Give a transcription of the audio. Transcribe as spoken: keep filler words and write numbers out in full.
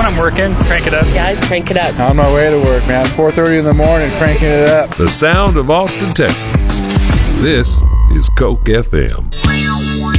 I'm working, crank it up. Yeah, I'd crank it up. On my way to work, man. four thirty in the morning, cranking it up. The sound of Austin, Texas. This is Coke F M.